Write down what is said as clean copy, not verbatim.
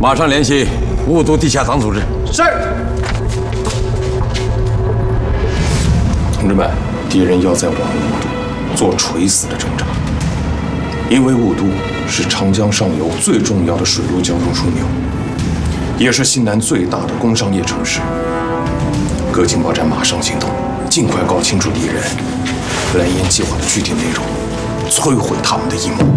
马上联系雾都地下党组织。 是。 同志们，敌人要在我们雾都做垂死的挣扎，因为雾都是长江上游最重要的水陆交通枢纽，也是西南最大的工商业城市。各情报站马上行动，尽快搞清楚敌人蓝烟计划的具体内容，摧毁他们的阴谋。